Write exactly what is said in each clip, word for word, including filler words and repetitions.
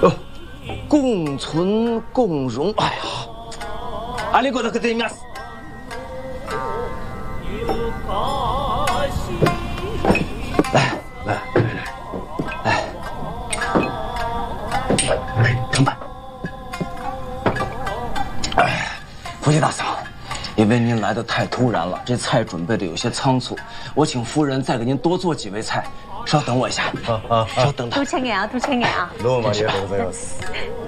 哦，共存共荣。哎呀，阿里哥的可对面。来来来来，来，成办。哎，夫妻大嫂。 因为您来的太突然了，这菜准备的有些仓促，我请夫人再给您多做几味菜。稍等我一下，啊啊，稍等等。 多吃点啊，多吃点啊。 どうもありがとうございます。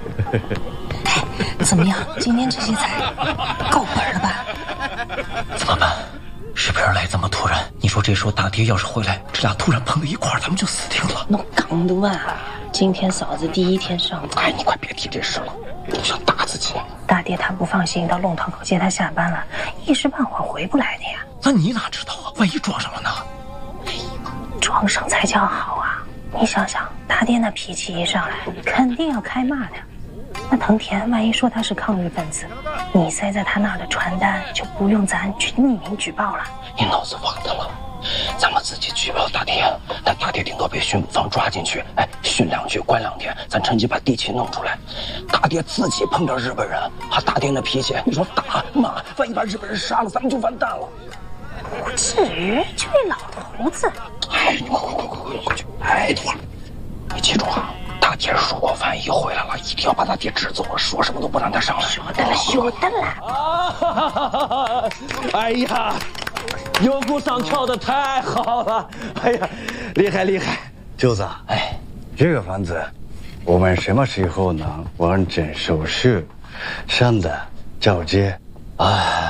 怎么样？今天这些菜够本了吧？ 怎么办？是不是来这么突然？你说这时候大爹要是回来，这俩突然碰到一块儿，咱们就死定了。 弄港的啊！今天嫂子第一天上班。 哎，你快别提这事了，我想打自己。 大爹他不放心，到弄堂口接他下班了，一时半会儿回不来的呀。 那你哪知道啊？万一撞上了呢？ 撞上才叫好啊！你想想，大爹那脾气一上来，肯定要开骂的。那藤田万一说他是抗日分子，你塞在他那儿的传单就不用咱去匿名举报了。 你脑子忘的了？咱们自己举报大爹，但大爹顶多被巡捕方抓进去，哎，训两句，关两天，咱趁机把地契弄出来。大爹自己碰着日本人，他大爹那脾气，你说打骂，万一把日本人杀了，咱们就完蛋了。 不至于，就这老头子。 哎，你快快快快快快去！哎，你记住啊，大爹说过，万一回来了，一定要把他爹支走了，说什么都不让他上来。 晓得了，晓得了。 啊！哎呀！ 有鼓上跳的太好了！哎呀，厉害厉害！ 舅子， 哎， 这个房子，我们什么时候能完整手续，上的交接？ 哎。